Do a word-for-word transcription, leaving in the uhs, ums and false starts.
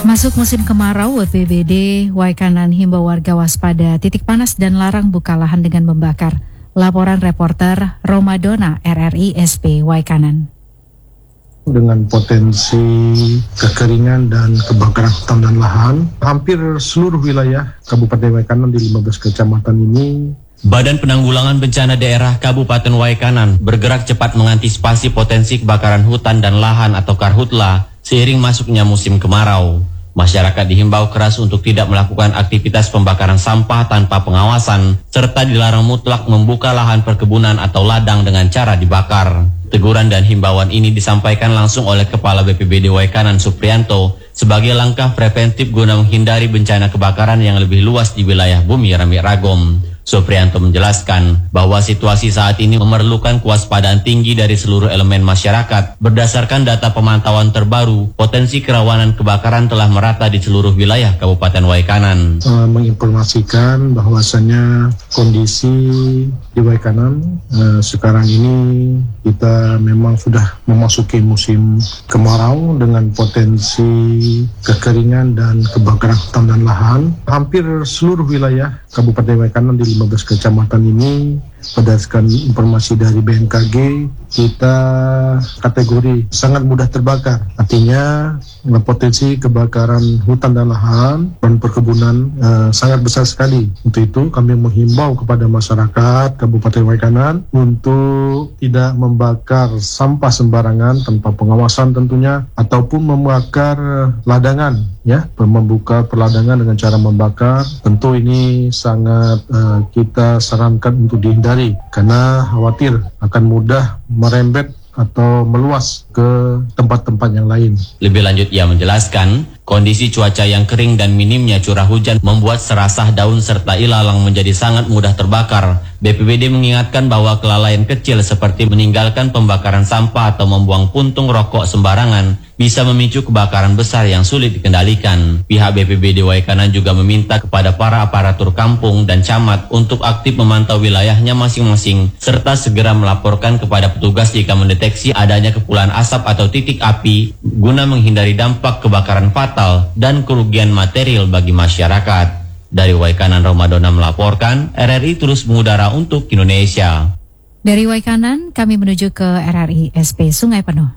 Masuk musim kemarau, B P B D Waikanan himbau warga waspada titik panas dan larang buka lahan dengan membakar. Laporan reporter Romadona R R I S P Waikanan. Dengan potensi kekeringan dan kebakaran hutan dan lahan, hampir seluruh wilayah Kabupaten Waikanan di lima belas kecamatan ini. Badan Penanggulangan Bencana Daerah Kabupaten Waikanan bergerak cepat mengantisipasi potensi kebakaran hutan dan lahan atau karhutla seiring masuknya musim kemarau. Masyarakat dihimbau keras untuk tidak melakukan aktivitas pembakaran sampah tanpa pengawasan, serta dilarang mutlak membuka lahan perkebunan atau ladang dengan cara dibakar. Teguran dan himbauan ini disampaikan langsung oleh Kepala B P B D Waikanan Suprianto sebagai langkah preventif guna menghindari bencana kebakaran yang lebih luas di wilayah Bumi Rami Ragom. Suprianto menjelaskan bahwa situasi saat ini memerlukan kewaspadaan tinggi dari seluruh elemen masyarakat. Berdasarkan data pemantauan terbaru, potensi kerawanan kebakaran telah merata di seluruh wilayah Kabupaten Waikanan. Uh, menginformasikan bahwasannya kondisi di Waikanan uh, sekarang ini kita memang sudah memasuki musim kemarau dengan potensi kekeringan dan kebakaran hutan dan lahan. Hampir seluruh wilayah Kabupaten Waikanan di lima belas kecamatan ini berdasarkan informasi dari B M K G kita kategori sangat mudah terbakar. Artinya potensi kebakaran hutan dan lahan dan perkebunan eh, sangat besar sekali. Untuk itu kami menghimbau kepada masyarakat Kabupaten Waikanan untuk tidak membakar sampah sembarangan tanpa pengawasan tentunya, ataupun membakar ladangan, ya, membuka perladangan dengan cara membakar. Tentu ini sangat eh, kita sarankan untuk dihindari karena khawatir akan mudah merembet atau meluas ke tempat-tempat yang lain. Lebih lanjut ia menjelaskan, kondisi cuaca yang kering dan minimnya curah hujan membuat serasah daun serta ilalang menjadi sangat mudah terbakar. B P B D mengingatkan bahwa kelalaian kecil seperti meninggalkan pembakaran sampah atau membuang puntung rokok sembarangan bisa memicu kebakaran besar yang sulit dikendalikan. Pihak B P B D Waikanan juga meminta kepada para aparatur kampung dan camat untuk aktif memantau wilayahnya masing-masing serta segera melaporkan kepada petugas jika mendeteksi adanya kepulan asap atau titik api guna menghindari dampak kebakaran fatal dan kerugian material bagi masyarakat. Dari Waikanan, Romadona melaporkan, R R I terus mengudara untuk Indonesia. Dari Waikanan, kami menuju ke R R I S P Sungai Penuh.